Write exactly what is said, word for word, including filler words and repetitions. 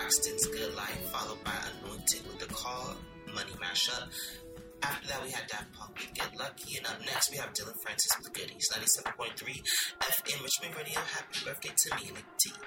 Braxton's Good Life, followed by Anointed with The Call, Money Mashup. After that, we had Daft Punk with Get Lucky, and up next, we have Dylan Francis with Goodies. ninety-seven point three F M Richmond Radio. Happy birthday to me, Nick T.